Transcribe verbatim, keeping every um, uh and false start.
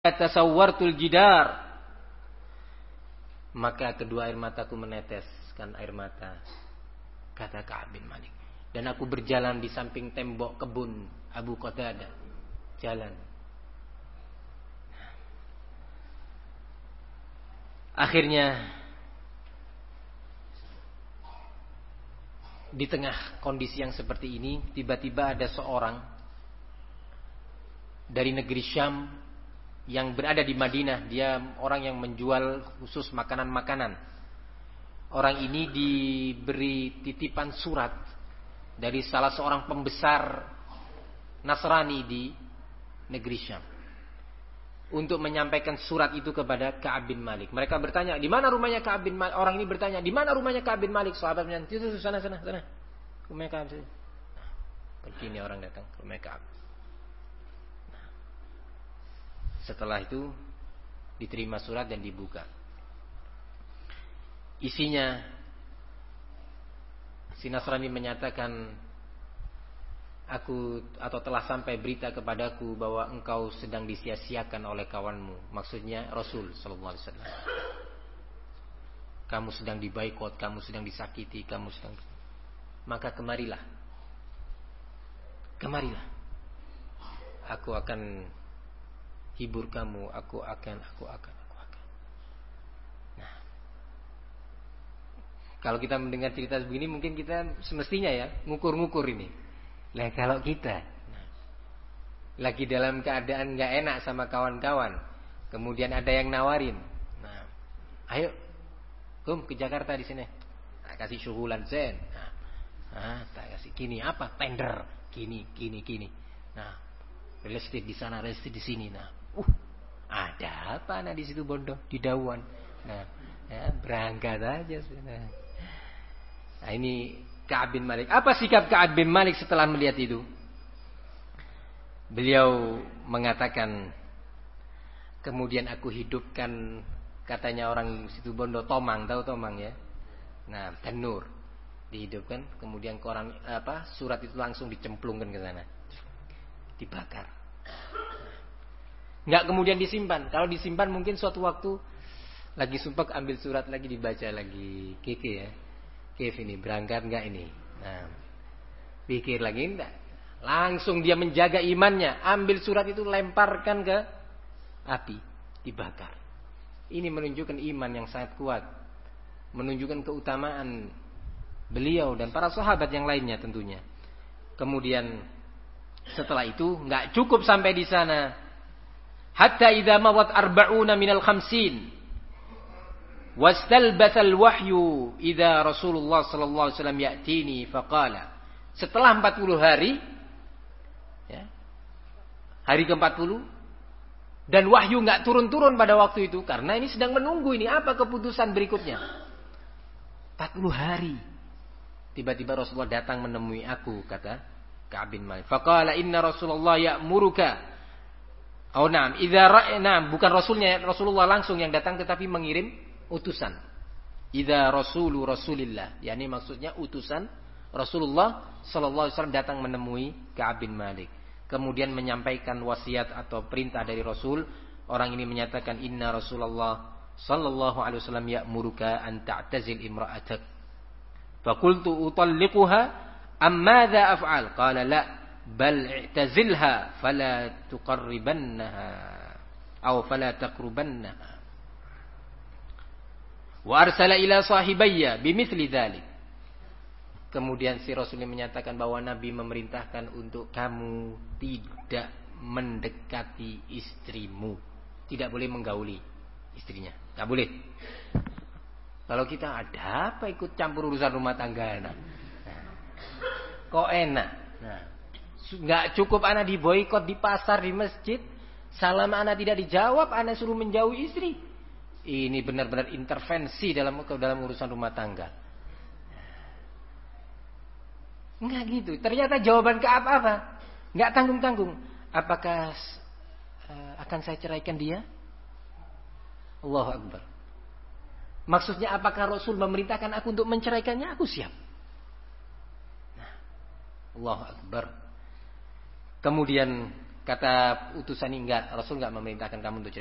tasawwartul jidar. Maka kedua air mataku meneteskan air mata, kata Ka'ab bin Malik. Dan aku berjalan di samping tembok kebun Abu Qatadah. Jalan. Akhirnya di tengah kondisi yang seperti ini, tiba-tiba ada seorang dari negeri Syam yang berada di Madinah. Dia orang yang menjual khusus makanan-makanan. Orang ini diberi titipan surat dari salah seorang pembesar Nasrani di negeri Syam untuk menyampaikan surat itu kepada Ka'ab bin Malik. Mereka bertanya, di mana rumahnya Ka'ab bin Malik? Orang ini bertanya, di mana rumahnya Ka'ab bin Malik? Sahabatnya, itu sana sana sana. Rumahnya Ka'ab. Nah, begini orang datang ke rumah Ka'ab. Nah, setelah itu diterima surat dan dibuka. Isinya, si Nasrani menyatakan, aku atau telah sampai berita kepadaku bahwa engkau sedang disia-siakan oleh kawanmu. Maksudnya Rasul sallallahu alaihi wasallam. Kamu sedang dibaikot, kamu sedang disakiti, kamu sedang. Maka kemarilah. Kemarilah. Aku akan hibur kamu, aku akan aku akan aku akan. Nah. Kalau kita mendengar cerita begini mungkin kita semestinya ya ngukur-ngukur ini. Lah kalau kita nah, lagi dalam keadaan gak enak sama kawan-kawan, kemudian ada yang nawarin, nah, ayo, kum ke Jakarta di sini, tak kasih syuhulan zen, nah, nah, tak kasih gini apa tender, gini, gini, gini, nah, real estate di sana, real estate di sini, nah, uh, ada apa nah di situ bodoh di Dawan, nah, ya, berangkat aja, nah, nah ini. Ka'ab bin Malik. Apa sikap Ka'ab bin Malik setelah melihat itu? Beliau mengatakan, kemudian aku hidupkan, katanya orang situ Bondo, tomang, tahu tomang ya? Nah, tanur dihidupkan, kemudian koran apa? Surat itu langsung dicemplungkan ke sana. Dibakar. Enggak kemudian disimpan. Kalau disimpan mungkin suatu waktu lagi sumpah ambil surat lagi dibaca lagi. Keke ya. Kif ini berangkat enggak ini? Nah, pikir lagi enggak. Langsung dia menjaga imannya, ambil surat itu lemparkan ke api, dibakar. Ini menunjukkan iman yang sangat kuat, menunjukkan keutamaan beliau dan para sahabat yang lainnya tentunya. Kemudian setelah itu enggak cukup sampai di sana. Hatta idza mawat arba'una minal khamsin. Wastalbathal wahyu idza Rasulullah sallallahu alaihi wasallam ya'tini faqala. Setelah empat puluh hari ya, hari ke empat puluh dan wahyu enggak turun-turun pada waktu itu karena ini sedang menunggu ini apa keputusan berikutnya. empat puluh hari. Tiba-tiba Rasulullah datang menemui aku, kata Ka'ab bin Malik. Faqala inna Rasulullah ya'muruka. Oh na'am, idza ra'na, bukan rasulnya Rasulullah langsung yang datang tetapi mengirim utusan. Idza rasulu rasulillah, yakni maksudnya utusan Rasulullah sallallahu alaihi wasallam datang menemui Ka'ab bin Malik. Kemudian menyampaikan wasiat atau perintah dari Rasul. Orang ini menyatakan inna Rasulullah sallallahu alaihi wasallam ya'muruka an ta'tazil imra'atak. Fa qultu utalliquha am madza af'al? Qala la bal i'tazilha fala tuqarribannaha aw fala taqrubannaha. Wa arsala ila sahibayya bimithli dzalik. Kemudian si Rasul menyatakan bahwa Nabi memerintahkan untuk kamu tidak mendekati istrimu, tidak boleh menggauli istrinya, enggak boleh. Kalau kita ada apa ikut campur urusan rumah tangga anak. Nah, kok enak. Nah, enggak cukup anak diboikot di pasar, di masjid, salam anak tidak dijawab, anak suruh menjauhi istri. Ini benar-benar intervensi dalam dalam urusan rumah tangga. Enggak gitu. Ternyata jawaban Ka'ab apa? Enggak tanggung-tanggung. Apakah uh, akan saya ceraikan dia? Allahu Akbar. Maksudnya apakah Rasul memerintahkan aku untuk menceraikannya? Aku siap. Nah, Allahu Akbar. Kemudian Kata utusan ini, enggak, Rasul enggak memerintahkan kamu untuk cerewet.